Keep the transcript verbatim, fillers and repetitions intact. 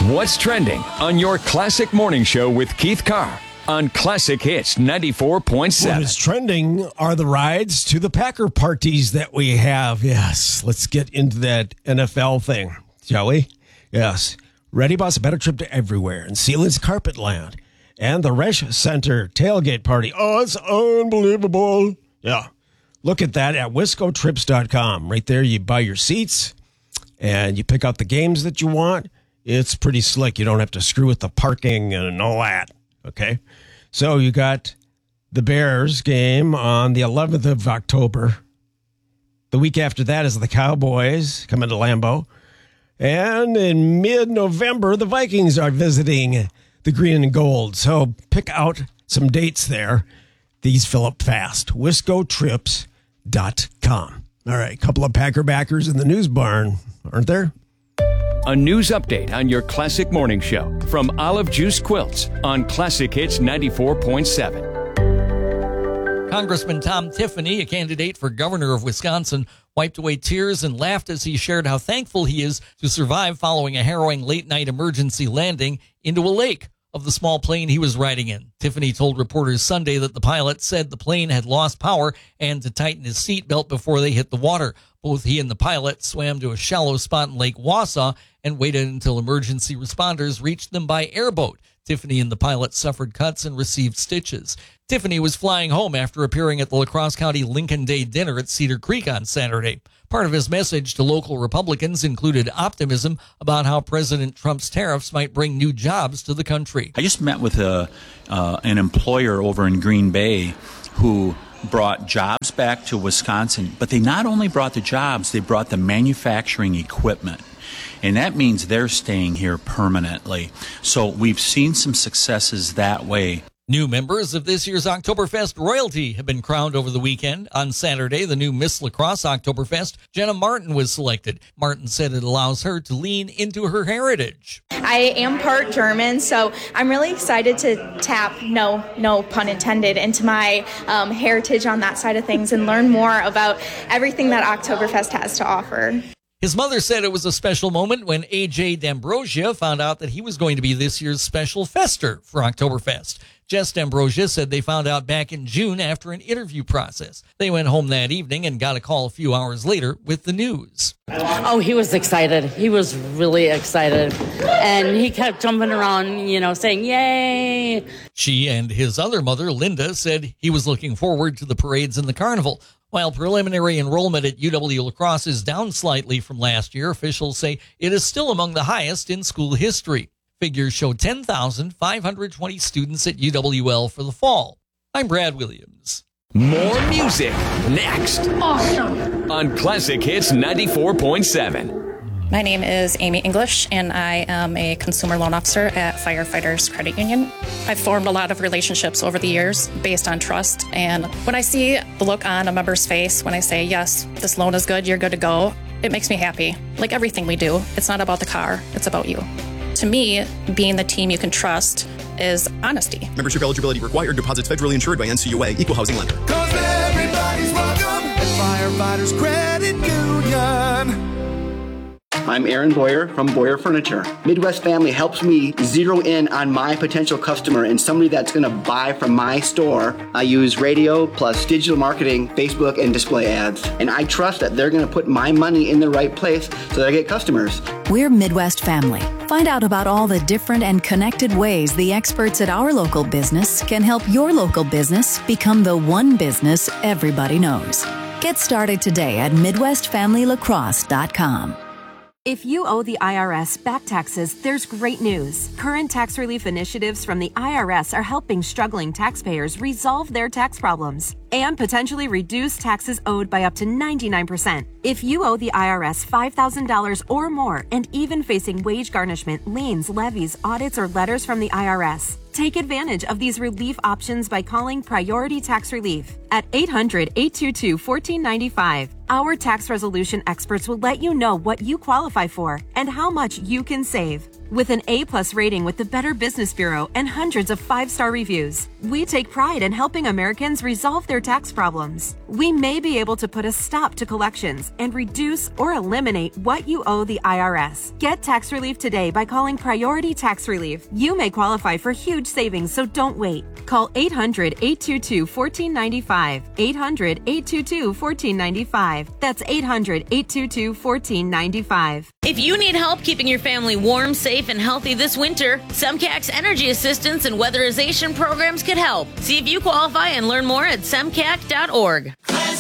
What's trending on your classic morning show with Keith Carr on Classic Hits ninety-four point seven. What is trending are the rides to the Packer parties that we have. Yes, let's get into that N F L thing, shall we? Yes. Ready Bus, a better trip to everywhere. And Sealand's Carpet Land. And the Resch Center tailgate party. Oh, it's unbelievable. Yeah. Look at that at wisco trips dot com. Right there, you buy your seats and you pick out the games that you want. It's pretty slick. You don't have to screw with the parking and all that. Okay. So you got the Bears game on the eleventh of October. The week after that is the Cowboys coming to Lambeau. And in mid-November, the Vikings are visiting the Green and Gold. So pick out some dates there. These fill up fast. wisco trips dot com. All right. A couple of Packer backers in the news barn, aren't there? A news update on your classic morning show from Olive Juice Quilts on Classic Hits ninety-four point seven. Congressman Tom Tiffany, a candidate for governor of Wisconsin, wiped away tears and laughed as he shared how thankful he is to survive following a harrowing late-night emergency landing into a lake of the small plane he was riding in. Tiffany told reporters Sunday that the pilot said the plane had lost power and to tighten his seatbelt before they hit the water. Both he and the pilot swam to a shallow spot in Lake Wausau and waited until emergency responders reached them by airboat. Tiffany and the pilot suffered cuts and received stitches. Tiffany was flying home after appearing at the La Crosse County Lincoln Day dinner at Cedar Creek on Saturday. Part of his message to local Republicans included optimism about how President Trump's tariffs might bring new jobs to the country. I just met with a uh, an employer over in Green Bay who brought jobs back to Wisconsin, but they not only brought the jobs, they brought the manufacturing equipment. And that means they're staying here permanently. So we've seen some successes that way. New members of this year's Oktoberfest royalty have been crowned over the weekend. On Saturday, the new Miss La Crosse Oktoberfest, Jenna Martin, was selected. Martin said it allows her to lean into her heritage. I am part German, so I'm really excited to tap, no, no pun intended, into my um, heritage on that side of things and learn more about everything that Oktoberfest has to offer. His mother said it was a special moment when A J D'Ambrosia found out that he was going to be this year's special fester for Oktoberfest. Jess D'Ambrosia said they found out back in June after an interview process. They went home that evening and got a call a few hours later with the news. Oh, he was excited. He was really excited. And he kept jumping around, you know, saying, yay. She and his other mother, Linda, said he was looking forward to the parades and the carnival. While preliminary enrollment at U W La Crosse is down slightly from last year, officials say it is still among the highest in school history. Figures show ten thousand five hundred twenty students at U W L for the fall. I'm Brad Williams. More music next. Awesome. On Classic Hits ninety-four point seven. My name is Amy English, and I am a consumer loan officer at Firefighters Credit Union. I've formed a lot of relationships over the years based on trust, and when I see the look on a member's face when I say, yes, this loan is good, you're good to go, it makes me happy. Like everything we do, it's not about the car, it's about you. To me, being the team you can trust is honesty. Membership eligibility required. Deposits federally insured by N C U A. Equal housing lender. Cause everybody's welcome at Firefighters Credit Union. I'm Aaron Boyer from Boyer Furniture. Midwest Family helps me zero in on my potential customer and somebody that's going to buy from my store. I use radio plus digital marketing, Facebook, and display ads. And I trust that they're going to put my money in the right place so that I get customers. We're Midwest Family. Find out about all the different and connected ways the experts at our local business can help your local business become the one business everybody knows. Get started today at midwest family lacrosse dot com. If you owe the I R S back taxes, there's great news. Current tax relief initiatives from the I R S are helping struggling taxpayers resolve their tax problems and potentially reduce taxes owed by up to ninety-nine percent. If you owe the I R S five thousand dollars or more and even facing wage garnishment, liens, levies, audits, or letters from the I R S, Take advantage of these relief options by calling Priority Tax Relief at eight hundred, eight two two, one four nine five. Our tax resolution experts will let you know what you qualify for and how much you can save. With an A-plus rating with the Better Business Bureau and hundreds of five-star reviews, we take pride in helping Americans resolve their tax problems. We may be able to put a stop to collections and reduce or eliminate what you owe the I R S. Get tax relief today by calling Priority Tax Relief. You may qualify for huge savings, so don't wait. Call eight hundred, eight two two, one four nine five. eight hundred, eight two two, one four nine five. That's eight hundred, eight two two, one four nine five. If you need help keeping your family warm, safe, and healthy this winter, SEMCAC's energy assistance and weatherization programs could help. See if you qualify and learn more at semcac dot org.